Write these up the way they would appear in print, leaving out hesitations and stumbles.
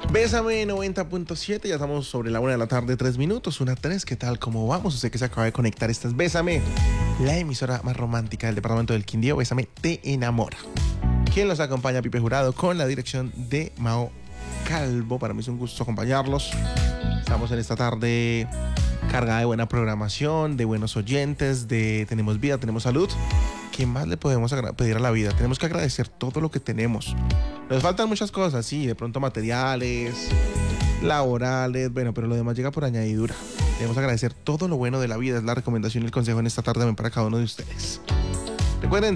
Bésame 90.7, ya estamos sobre la 1 de la tarde, 3 minutos, 1:03, ¿qué tal? ¿Cómo vamos? Usted que se acaba de conectar, esta es Bésame, la emisora más romántica del departamento del Quindío. Bésame te enamora. Quien los acompaña, Pipe Jurado, con la dirección de Mao Calvo. Para mí es un gusto acompañarlos. Estamos en esta tarde cargada de buena programación, de buenos oyentes, de tenemos vida, tenemos salud. ¿Qué más le podemos pedir a la vida? Tenemos que agradecer todo lo que tenemos. Nos faltan muchas cosas, sí, de pronto materiales, laborales, bueno, pero lo demás llega por añadidura. Debemos agradecer todo lo bueno de la vida. Es la recomendación y el consejo en esta tarde también para cada uno de ustedes. Recuerden,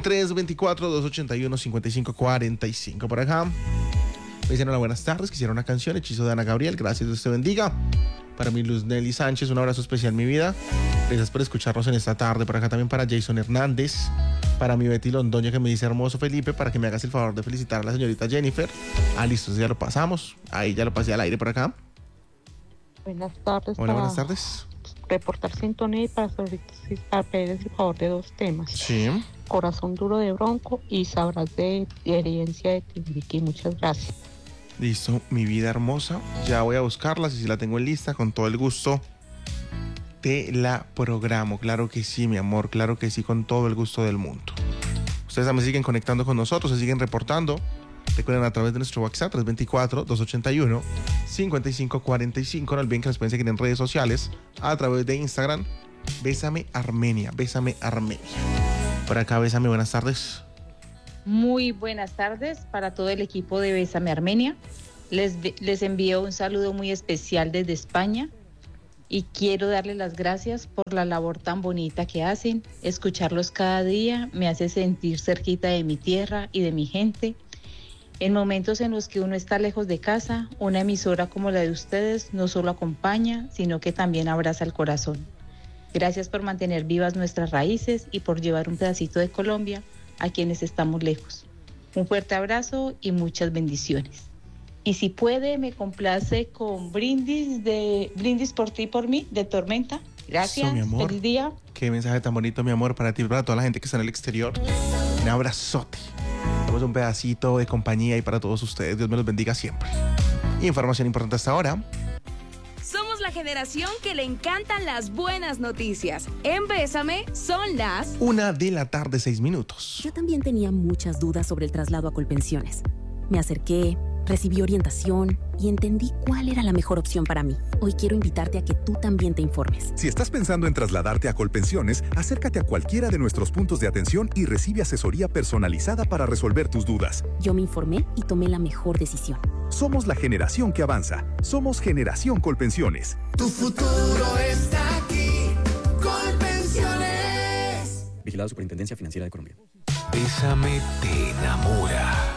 324-281-5545 por acá. Me dicen hola, buenas tardes, quisiera una canción, Hechizo de Ana Gabriel, gracias, Dios te bendiga. Para mi Luz Nelly Sánchez, un abrazo especial, mi vida. Gracias por escucharnos en esta tarde. Por acá también para Jason Hernández. Para mi Betty Londoña, que me dice hermoso Felipe, para que me hagas el favor de felicitar a la señorita Jennifer. Listo, ya lo pasamos. Ahí ya lo pasé al aire por acá. Buenas tardes. Hola, buenas tardes. Reportar sintonía y para pedir el favor de dos temas. Sí. Corazón duro de Bronco y Sabrás de Herencia de Timbiquí. Muchas gracias. Listo, mi vida hermosa. Ya voy a buscarlas y si la tengo en lista, con todo el gusto te la programo. Claro que sí, mi amor, claro que sí, con todo el gusto del mundo. Ustedes también siguen conectando con nosotros, se siguen reportando. Recuerden a través de nuestro WhatsApp 324-281-5545. No olviden que nos pueden seguir en redes sociales a través de Instagram. Bésame Armenia, Bésame Armenia. Por acá, Bésame, buenas tardes. Muy buenas tardes para todo el equipo de Bésame Armenia. Les envío un saludo muy especial desde España y quiero darles las gracias por la labor tan bonita que hacen. Escucharlos cada día me hace sentir cerquita de mi tierra y de mi gente. En momentos en los que uno está lejos de casa, una emisora como la de ustedes no solo acompaña, sino que también abraza el corazón. Gracias por mantener vivas nuestras raíces y por llevar un pedacito de Colombia a quienes estamos lejos. Un fuerte abrazo y muchas bendiciones. Y si puede, me complace con Brindis por ti, por mí, de Tormenta. Gracias, eso, mi amor. Feliz día. Qué mensaje tan bonito, mi amor, para ti y para toda la gente que está en el exterior. Un abrazote. Damos un pedacito de compañía y para todos ustedes. Dios me los bendiga siempre. Información importante hasta ahora. Somos la generación que le encantan las buenas noticias. En Bésame son las 1:06 p.m. Yo también tenía muchas dudas sobre el traslado a Colpensiones. Me acerqué, recibí orientación y entendí cuál era la mejor opción para mí. Hoy quiero invitarte a que tú también te informes. Si estás pensando en trasladarte a Colpensiones, acércate a cualquiera de nuestros puntos de atención y recibe asesoría personalizada para resolver tus dudas. Yo me informé y tomé la mejor decisión. Somos la generación que avanza. Somos Generación Colpensiones. Tu futuro está aquí. Colpensiones. Vigilado Superintendencia Financiera de Colombia. Bésame te enamora.